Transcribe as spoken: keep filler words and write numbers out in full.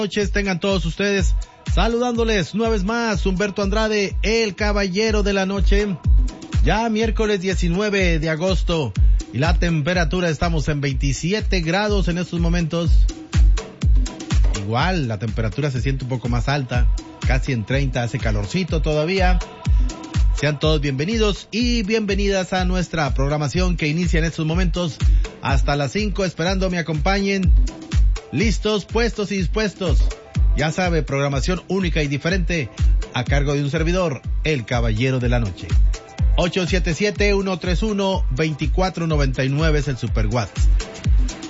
noches tengan todos ustedes, saludándoles una vez más, Humberto Andrade, el caballero de la noche. Ya miércoles diecinueve de agosto y la temperatura, estamos en veintisiete grados en estos momentos. Igual la temperatura se siente un poco más alta, casi en treinta, hace calorcito todavía. Sean todos bienvenidos y bienvenidas a nuestra programación que inicia en estos momentos hasta las cinco, esperando me acompañen. Listos, puestos y dispuestos. Ya sabe, programación única y diferente a cargo de un servidor, el caballero de la noche. ocho siete siete, uno tres uno, dos cuatro nueve nueve es el Super WhatsApp.